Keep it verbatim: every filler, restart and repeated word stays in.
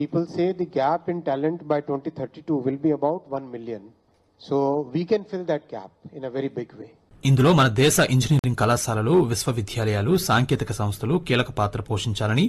People say the gap in talent by twenty thirty-two will be about one million. So we can fill that gap in a very big way. ఇందులో మన దేశ engineering కళాశాలలు, విశ్వవిద్యాలయాలు, సాంకేతిక సంస్థలు కీలక పాత్ర పోషించాలని